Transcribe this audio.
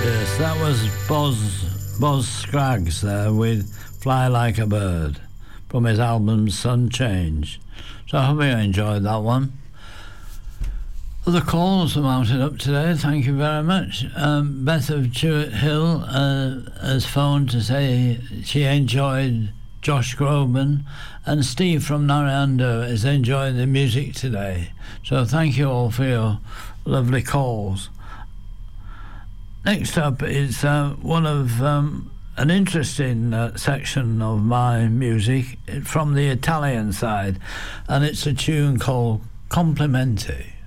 Yes, that was Boz Scraggs there with Fly Like a Bird from his album Sun Change. So I hope you enjoyed that one. Other calls are mounted up today, thank you very much. Beth of Jewett Hill has phoned to say she enjoyed Josh Groban, and Steve from Narranda is enjoying the music today. So thank you all for your lovely calls. Next up is one of an interesting section of my music from the Italian side, and it's a tune called Complimenti.